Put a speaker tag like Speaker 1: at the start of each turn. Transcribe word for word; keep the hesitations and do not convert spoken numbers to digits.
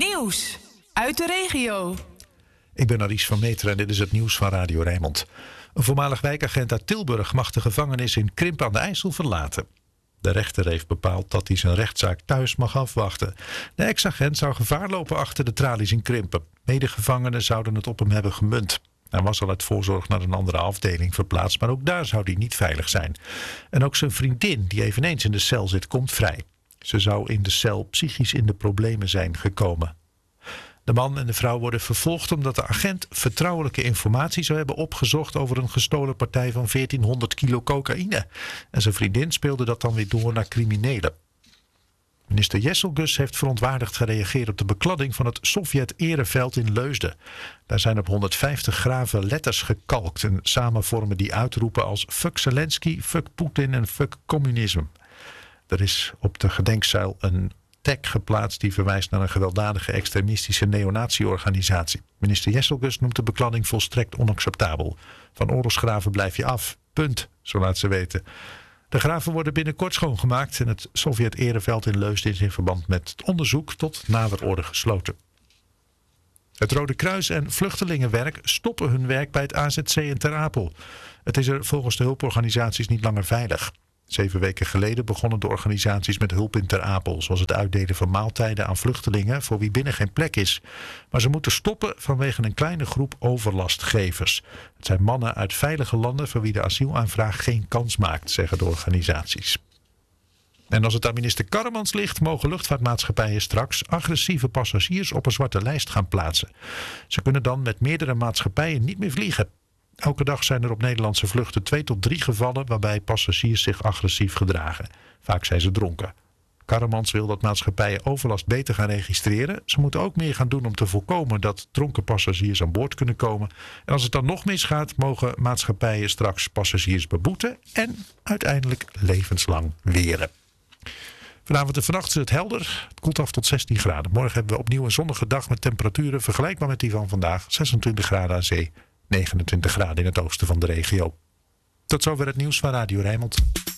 Speaker 1: Nieuws uit de regio.
Speaker 2: Ik ben Aries van Meteren en dit is het nieuws van Radio Rijnmond. Een voormalig wijkagent uit Tilburg mag de gevangenis in Krimpen aan de IJssel verlaten. De rechter heeft bepaald dat hij zijn rechtszaak thuis mag afwachten. De ex-agent zou gevaar lopen achter de tralies in Krimpen. Medegevangenen zouden het op hem hebben gemunt. Hij was al uit voorzorg naar een andere afdeling verplaatst, maar ook daar zou hij niet veilig zijn. En ook zijn vriendin, die eveneens in de cel zit, komt vrij. Ze zou in de cel psychisch in de problemen zijn gekomen. De man en de vrouw worden vervolgd omdat de agent vertrouwelijke informatie zou hebben opgezocht over een gestolen partij van veertienhonderd kilo cocaïne. En zijn vriendin speelde dat dan weer door naar criminelen. Minister Jesselgus heeft verontwaardigd gereageerd op de bekladding van het Sovjet-ereveld in Leusden. Daar zijn op honderdvijftig graven letters gekalkt en samen vormen die uitroepen als fuck Zelensky, fuck Poetin en fuck communisme. Er is op de gedenkzuil een tag geplaatst die verwijst naar een gewelddadige extremistische neonazi-organisatie. Minister Jesselgus noemt de bekladding volstrekt onacceptabel. Van oorlogsgraven blijf je af. Punt, zo laat ze weten. De graven worden binnenkort schoongemaakt en het Sovjet-ereveld in Leusden is in verband met het onderzoek tot nader orde gesloten. Het Rode Kruis en Vluchtelingenwerk stoppen hun werk bij het A Z C in Ter Apel. Het is er volgens de hulporganisaties niet langer veilig. Zeven weken geleden begonnen de organisaties met hulp in Ter Apel, zoals het uitdelen van maaltijden aan vluchtelingen voor wie binnen geen plek is. Maar ze moeten stoppen vanwege een kleine groep overlastgevers. Het zijn mannen uit veilige landen voor wie de asielaanvraag geen kans maakt, zeggen de organisaties. En als het aan minister Karremans ligt, mogen luchtvaartmaatschappijen straks agressieve passagiers op een zwarte lijst gaan plaatsen. Ze kunnen dan met meerdere maatschappijen niet meer vliegen. Elke dag zijn er op Nederlandse vluchten twee tot drie gevallen waarbij passagiers zich agressief gedragen. Vaak zijn ze dronken. Karremans wil dat maatschappijen overlast beter gaan registreren. Ze moeten ook meer gaan doen om te voorkomen dat dronken passagiers aan boord kunnen komen. En als het dan nog misgaat, mogen maatschappijen straks passagiers beboeten en uiteindelijk levenslang weren. Vanavond en vannacht is het helder. Het koelt af tot zestien graden. Morgen hebben we opnieuw een zonnige dag met temperaturen vergelijkbaar met die van vandaag. zesentwintig graden aan zee. negenentwintig graden in het oosten van de regio. Tot zover het nieuws van Radio Rijnmond.